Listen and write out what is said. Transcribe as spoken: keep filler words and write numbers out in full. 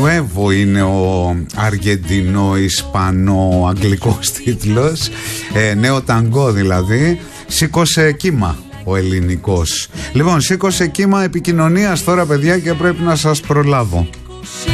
Nuevo είναι ο αργεντινο-ισπανο-αγγλικός τίτλος, ε, νέο ταγκό δηλαδή. Σήκωσε κύμα ο ελληνικός. Λοιπόν, σήκωσε κύμα επικοινωνίας τώρα, παιδιά, και πρέπει να σας προλάβω.